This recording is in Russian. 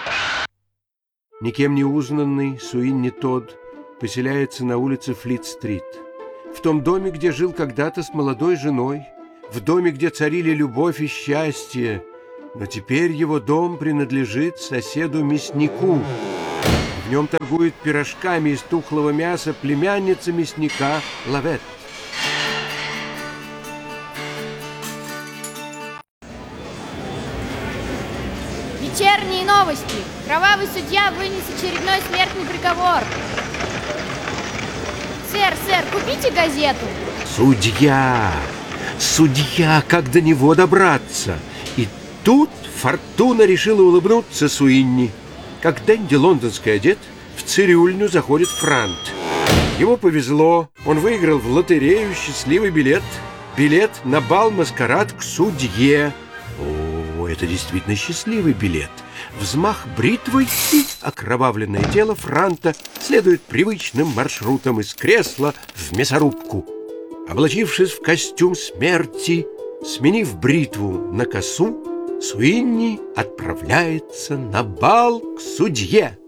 Никем не узнанный Суинни Тодд поселяется на улице Флит-стрит. В том доме, где жил когда-то с молодой женой, в доме, где царили любовь и счастье. Но теперь его дом принадлежит соседу-мяснику. В нем торгует пирожками из тухлого мяса племянница мясника Лавет. Вечерние новости. Кровавый судья вынес очередной смертный приговор. Сэр, купите газету. Судья, как до него добраться? И тут Фортуна решила улыбнуться Суинни. Как Дэнди лондонский одет, в цирюльню заходит франт. Ему повезло, он выиграл в лотерею счастливый билет. Билет на бал-маскарад к судье. О, это действительно счастливый билет. Взмах бритвой, и окровавленное тело франта следует привычным маршрутом из кресла в мясорубку. Облачившись в костюм смерти, сменив бритву на косу, Суинни отправляется на бал к судье.